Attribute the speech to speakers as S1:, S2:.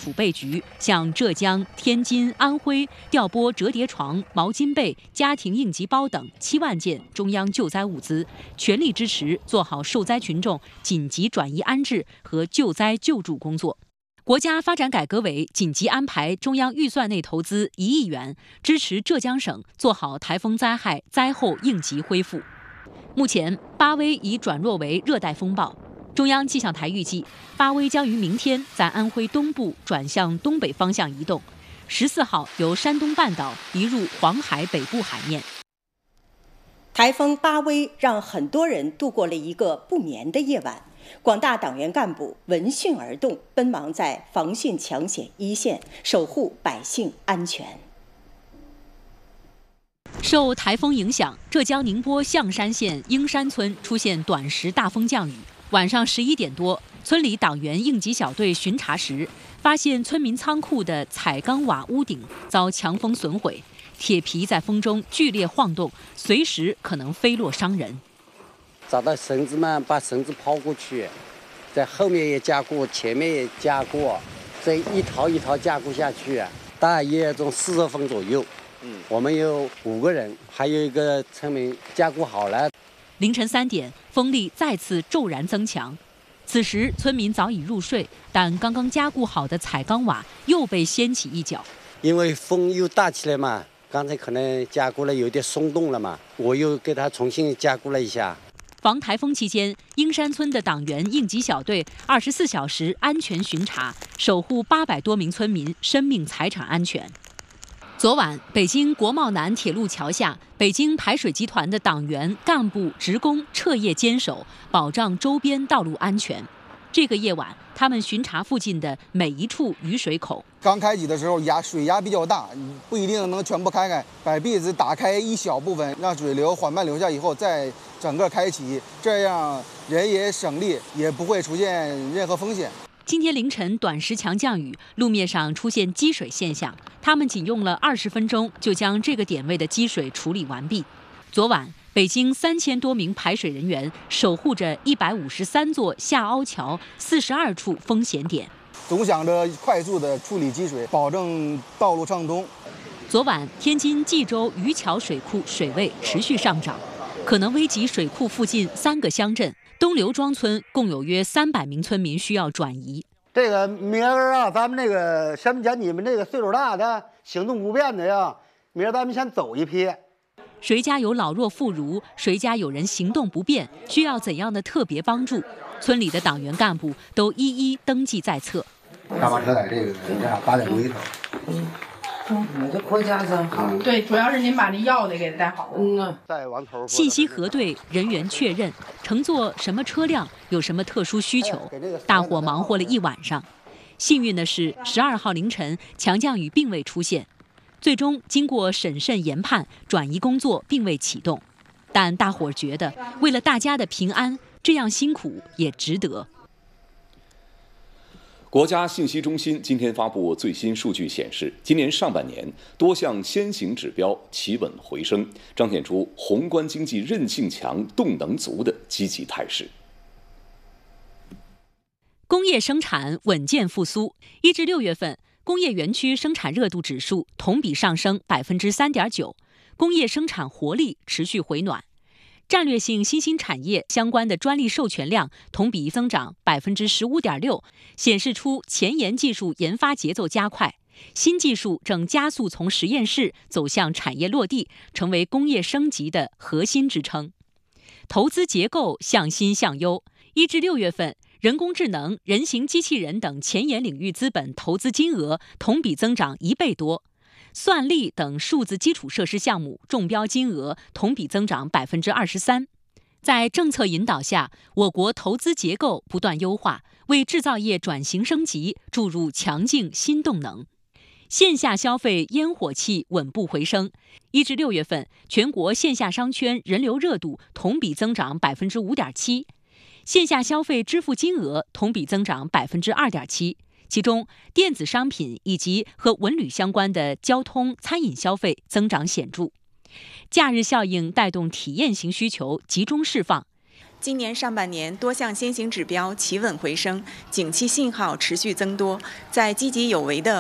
S1: 储备局向浙江、天津、安徽调拨折叠床、毛巾被、家庭应急包等7万件中央救灾物资，全力支持做好受灾群众紧急转移安置和救灾救助工作。国家发展改革委紧急安排中央预算内投资1亿元，支持浙江省做好台风灾害灾后应急恢复。目前，巴威已转弱为热带风暴。中央气象台预计，巴威将于明天在安徽东部转向东北方向移动，14号由山东半岛移入黄海北部海面。
S2: 台风巴威让很多人度过了一个不眠的夜晚。广大党员干部闻讯而动，奔忙在防汛抢险一线，守护百姓安全。
S1: 受台风影响，浙江宁波象山县英山村出现短时大风降雨。晚上11点多，村里党员应急小队巡查时，发现村民仓库的彩钢瓦屋顶遭强风损毁，铁皮在风中剧烈晃动，随时可能飞落伤人。
S3: 找到绳子嘛，把绳子抛过去，在后面也加固，前面也加固，这一套一套加固下去，大约从40分左右。我们有5个人，还有一个村民加固好了。
S1: 凌晨3点，风力再次骤然增强。此时村民早已入睡，但刚刚加固好的彩钢瓦又被掀起一角。
S3: 因为风又大起来嘛，刚才可能加固了有点松动了嘛，我又给它重新加固了一下。
S1: 防台风期间，英山村的党员应急小队24小时安全巡查，守护800多名村民生命财产安全。昨晚，北京国贸南铁路桥下，北京排水集团的党员、干部、职工彻夜坚守，保障周边道路安全。这个夜晚，他们巡查附近的每一处雨水口。
S4: 刚开启的时候，水压比较大，不一定能全部开开，把壁子打开一小部分，让水流缓慢流下以后，再整个开启，这样人也省力，也不会出现任何风险。
S1: 今天凌晨短时强降雨，路面上出现积水现象，他们仅用了20分钟就将这个点位的积水处理完毕。昨晚，北京3000多名排水人员守护着153座下凹桥42处风险点，
S4: 总想着快速的处理积水，保证道路畅通。
S1: 昨晚，天津蓟州渔桥水库水位持续上涨，可能危及水库附近3个乡镇。东刘庄村共有约300名村民需要转移。
S5: 这个明儿啊，咱们这个什么讲你们这个岁数大的、行动不便的呀，明儿咱们先走一批。
S1: 谁家有老弱妇孺，谁家有人行动不便，需要怎样的特别帮助？村里的党员干部都一一登记在册。
S5: 大巴车在这个8点多一头。
S6: 这国家真好。
S7: 对，主要是您把这药得给带好。
S5: 再往头。
S1: 信息核对，人员确认，乘坐什么车辆，有什么特殊需求，大伙忙活了一晚上。幸运的是，12号凌晨强降雨并未出现，最终经过审慎研判，转移工作并未启动。但大伙觉得，为了大家的平安，这样辛苦也值得。
S8: 国家信息中心今天发布最新数据显示，今年上半年多项先行指标企稳回升，彰显出宏观经济韧性强、动能足的积极态势。
S1: 工业生产稳健复苏，1至6月份，工业园区生产热度指数同比上升3.9%，工业生产活力持续回暖。战略性新兴产业相关的专利授权量同比增长15.6%，显示出前沿技术研发节奏加快，新技术正加速从实验室走向产业落地，成为工业升级的核心支撑。投资结构向新向优，1至6月份，人工智能、人形机器人等前沿领域资本投资金额同比增长1倍多。算力等数字基础设施项目中标金额同比增长23%。在政策引导下，我国投资结构不断优化，为制造业转型升级注入强劲新动能。线下消费烟火气稳步回升，1至6月份，全国线下商圈人流热度同比增长5.7%，线下消费支付金额同比增长2.7%。其中，电子商品以及和文旅相关的交通、餐饮消费增长显著。假日效应带动体验型需求集中释放，
S9: 今年上半年多项先行指标企稳回升，景气信号持续增多，在积极有为的